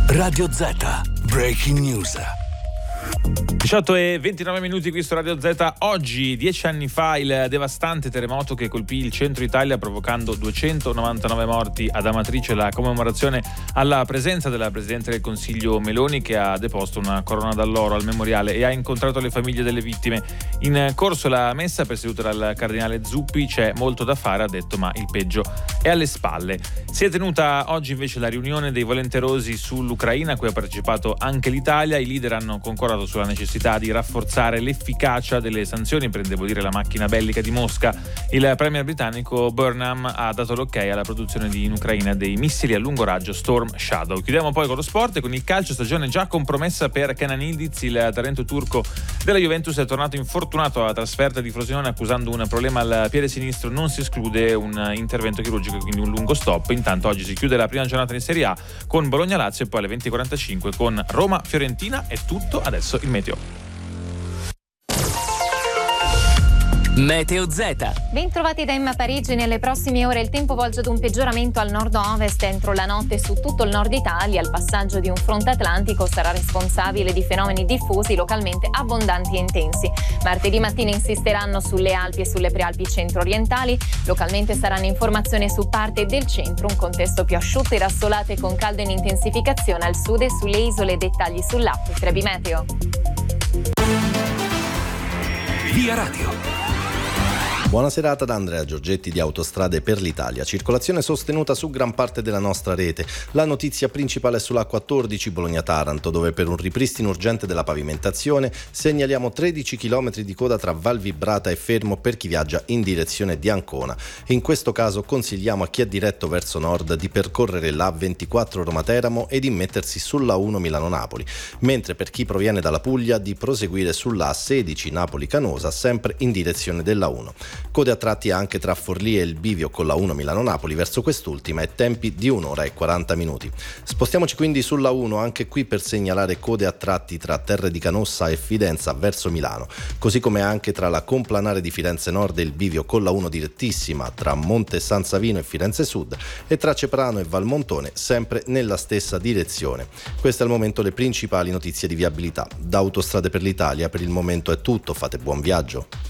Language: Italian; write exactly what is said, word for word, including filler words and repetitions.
Radio Z, Breaking News. diciotto e ventinove minuti qui su Radio Z. Oggi, dieci anni fa, il devastante terremoto che colpì il centro Italia provocando duecentonovantanove morti. Ad Amatrice la commemorazione alla presenza della Presidente del Consiglio Meloni, che ha deposto una corona d'alloro al memoriale e ha incontrato le famiglie delle vittime. In corso la messa presieduta dal Cardinale Zuppi. C'è molto da fare, ha detto, ma il peggio è alle spalle. Si è tenuta oggi invece la riunione dei volenterosi sull'Ucraina, a cui ha partecipato anche l'Italia. I leader hanno concordato sulla necessità di rafforzare l'efficacia delle sanzioni per indebolire la macchina bellica di Mosca. Il premier britannico Burnham ha dato l'ok alla produzione di in Ucraina dei missili a lungo raggio Storm Shadow. Chiudiamo poi con lo sport e con il calcio. Stagione già compromessa per Kenan Yildiz. Il talento turco della Juventus è tornato infortunato alla trasferta di Frosinone, accusando un problema al piede sinistro. Non si esclude un intervento chirurgico, quindi un lungo stop. Intanto oggi si chiude la prima giornata in Serie A con Bologna-Lazio e poi alle venti e quarantacinque con Roma-Fiorentina. È tutto, adesso il meteo. Meteo Z. Bentrovati da Emma Parigi. Nelle prossime ore il tempo volge ad un peggioramento al nord-ovest entro la notte su tutto il nord Italia. Il passaggio di un fronte atlantico sarà responsabile di fenomeni diffusi localmente abbondanti e intensi. Martedì mattina insisteranno sulle Alpi e sulle prealpi centro-orientali. Localmente saranno in formazione su parte del centro un contesto più asciutto e rassolato e con caldo in intensificazione al sud e sulle isole. Dettagli sull'app Trebi Meteo. Via Radio. Buona serata da Andrea Giorgetti di Autostrade per l'Italia. Circolazione sostenuta su gran parte della nostra rete. La notizia principale è sull'A quattordici Bologna-Taranto, dove per un ripristino urgente della pavimentazione segnaliamo tredici chilometri di coda tra Val Vibrata e Fermo per chi viaggia in direzione di Ancona. In questo caso consigliamo a chi è diretto verso nord di percorrere la A ventiquattro Roma-Teramo e di mettersi sulla uno Milano-Napoli, mentre per chi proviene dalla Puglia di proseguire sulla A sedici Napoli-Canosa, sempre in direzione della uno. Code a tratti anche tra Forlì e il bivio con la uno Milano-Napoli verso quest'ultima e tempi di un'ora e quaranta minuti. Spostiamoci quindi sulla uno, anche qui per segnalare code a tratti tra Terre di Canossa e Fidenza verso Milano, così come anche tra la complanare di Firenze Nord e il bivio con la uno direttissima tra Monte San Savino e Firenze Sud e tra Ceprano e Valmontone sempre nella stessa direzione. Queste al momento le principali notizie di viabilità. Da Autostrade per l'Italia per il momento è tutto, fate buon viaggio.